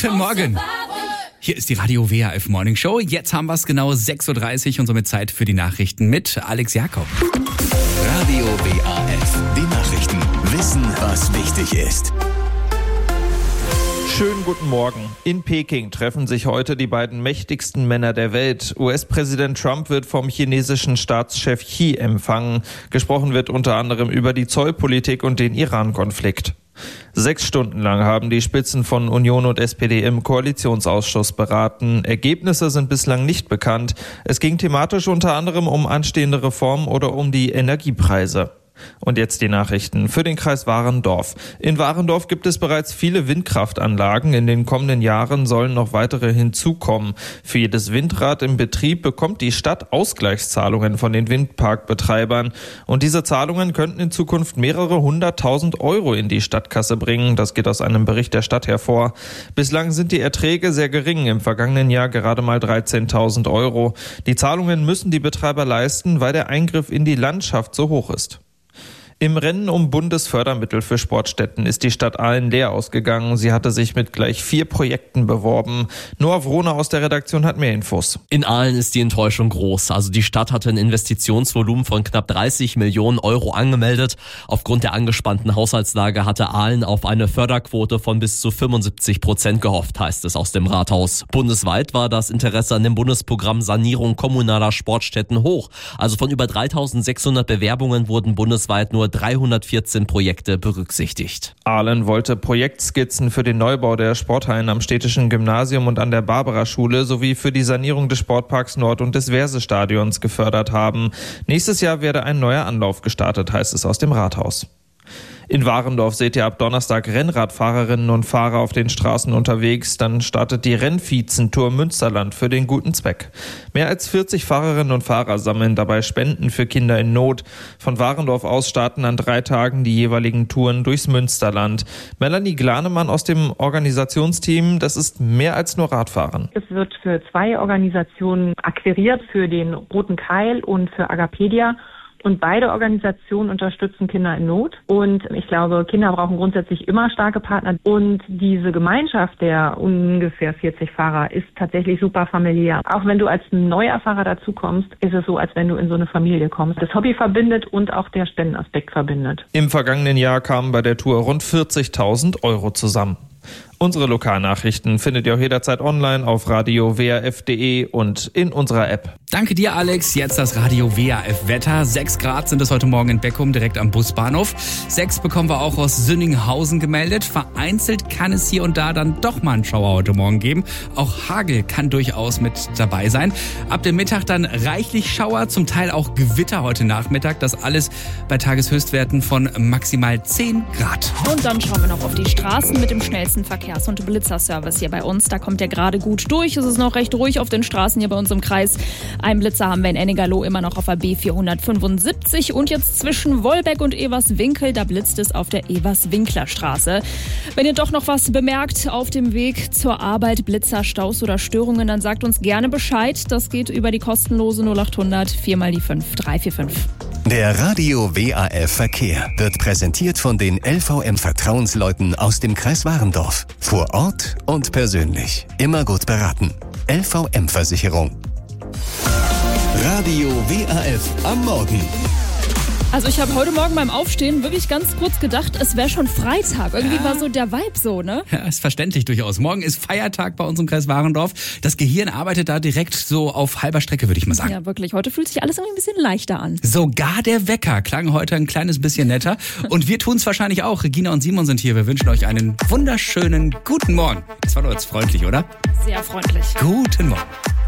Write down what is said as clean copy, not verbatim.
Guten Morgen. Hier ist die Radio WAF Morning Show. Jetzt haben wir es genau 6.30 Uhr und somit Zeit für die Nachrichten mit Alex Jakob. Radio WAF, die Nachrichten. Wissen, was wichtig ist. Schönen guten Morgen. In Peking treffen sich heute die beiden mächtigsten Männer der Welt. US-Präsident Trump wird vom chinesischen Staatschef Xi empfangen. Gesprochen wird unter anderem über die Zollpolitik und den Iran-Konflikt. 6 Stunden lang haben die Spitzen von Union und SPD im Koalitionsausschuss beraten. Ergebnisse sind bislang nicht bekannt. Es ging thematisch unter anderem um anstehende Reformen oder um die Energiepreise. Und jetzt die Nachrichten für den Kreis Warendorf. In Warendorf gibt es bereits viele Windkraftanlagen. In den kommenden Jahren sollen noch weitere hinzukommen. Für jedes Windrad im Betrieb bekommt die Stadt Ausgleichszahlungen von den Windparkbetreibern. Und diese Zahlungen könnten in Zukunft mehrere 100.000 Euro in die Stadtkasse bringen. Das geht aus einem Bericht der Stadt hervor. Bislang sind die Erträge sehr gering. Im vergangenen Jahr gerade mal 13.000 Euro. Die Zahlungen müssen die Betreiber leisten, weil der Eingriff in die Landschaft so hoch ist. Im Rennen um Bundesfördermittel für Sportstätten ist die Stadt Aalen leer ausgegangen. Sie hatte sich mit gleich 4 Projekten beworben. Noah Wrone aus der Redaktion hat mehr Infos. In Aalen ist die Enttäuschung groß. Also die Stadt hatte ein Investitionsvolumen von knapp 30 Millionen Euro angemeldet. Aufgrund der angespannten Haushaltslage hatte Aalen auf eine Förderquote von bis zu 75% gehofft, heißt es aus dem Rathaus. Bundesweit war das Interesse an dem Bundesprogramm Sanierung kommunaler Sportstätten hoch. Also von über 3.600 Bewerbungen wurden bundesweit nur 314 Projekte berücksichtigt. Aalen wollte Projektskizzen für den Neubau der Sporthallen am Städtischen Gymnasium und an der Barbara-Schule sowie für die Sanierung des Sportparks Nord und des Wersestadions gefördert haben. Nächstes Jahr werde ein neuer Anlauf gestartet, heißt es aus dem Rathaus. In Warendorf seht ihr ab Donnerstag Rennradfahrerinnen und Fahrer auf den Straßen unterwegs. Dann startet die Rennvizen-Tour Münsterland für den guten Zweck. Mehr als 40 Fahrerinnen und Fahrer sammeln dabei Spenden für Kinder in Not. Von Warendorf aus starten an 3 Tagen die jeweiligen Touren durchs Münsterland. Melanie Glanemann aus dem Organisationsteam, das ist mehr als nur Radfahren. Es wird für 2 Organisationen akquiriert, für den Roten Keil und für Agapedia. Und beide Organisationen unterstützen Kinder in Not. Und ich glaube, Kinder brauchen grundsätzlich immer starke Partner. Und diese Gemeinschaft der ungefähr 40 Fahrer ist tatsächlich super familiär. Auch wenn du als neuer Fahrer dazukommst, ist es so, als wenn du in so eine Familie kommst. Das Hobby verbindet und auch der Spendenaspekt verbindet. Im vergangenen Jahr kamen bei der Tour rund 40.000 Euro zusammen. Unsere Lokalnachrichten findet ihr auch jederzeit online auf radio-waf.de und in unserer App. Danke dir, Alex. Jetzt das Radio WAF Wetter. 6 Grad sind es heute Morgen in Beckum, direkt am Busbahnhof. 6 bekommen wir auch aus Sünninghausen gemeldet. Vereinzelt kann es hier und da dann doch mal einen Schauer heute Morgen geben. Auch Hagel kann durchaus mit dabei sein. Ab dem Mittag dann reichlich Schauer, zum Teil auch Gewitter heute Nachmittag. Das alles bei Tageshöchstwerten von maximal 10 Grad. Und dann schauen wir noch auf die Straßen mit dem schnellsten Verkehrs- und Blitzerservice hier bei uns. Da kommt er gerade gut durch. Es ist noch recht ruhig auf den Straßen hier bei uns im Kreis. Einen Blitzer haben wir in Ennigerloh immer noch auf der B475 und jetzt zwischen Wolbeck und Everswinkel, da blitzt es auf der Evers-Winkler-Straße. Wenn ihr doch noch was bemerkt auf dem Weg zur Arbeit, Blitzer, Staus oder Störungen, dann sagt uns gerne Bescheid. Das geht über die kostenlose 0800 4 mal die 5 345. Der Radio WAF Verkehr wird präsentiert von den LVM Vertrauensleuten aus dem Kreis Warendorf. Vor Ort und persönlich. Immer gut beraten. LVM Versicherung. Radio WAF am Morgen. Also ich habe heute Morgen beim Aufstehen wirklich ganz kurz gedacht, es wäre schon Freitag. Irgendwie war so der Vibe so, ne? Ja, ist verständlich durchaus. Morgen ist Feiertag bei uns im Kreis Warendorf. Das Gehirn arbeitet da direkt so auf halber Strecke, würde ich mal sagen. Ja, wirklich. Heute fühlt sich alles irgendwie ein bisschen leichter an. Sogar der Wecker klang heute ein kleines bisschen netter. Und wir tun es wahrscheinlich auch. Regina und Simon sind hier. Wir wünschen euch einen wunderschönen guten Morgen. Das war doch jetzt freundlich, oder? Sehr freundlich. Guten Morgen.